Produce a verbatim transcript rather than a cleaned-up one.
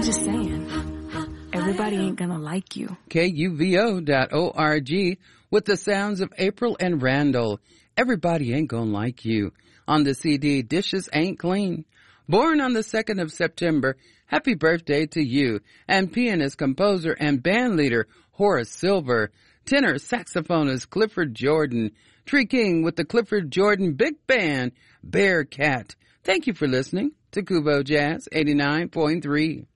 just saying, everybody ain't gonna like you. K U V O dot org with the sounds of April and Randall. Everybody ain't gonna like you. On the C D, Dishes Ain't Clean. Born on the second of September, happy birthday to you. And pianist, composer, and band leader Horace Silver. Tenor saxophonist Clifford Jordan. Tree King with the Clifford Jordan Big Band, Bear Cat. Thank you for listening to Kubo Jazz eighty-nine point three.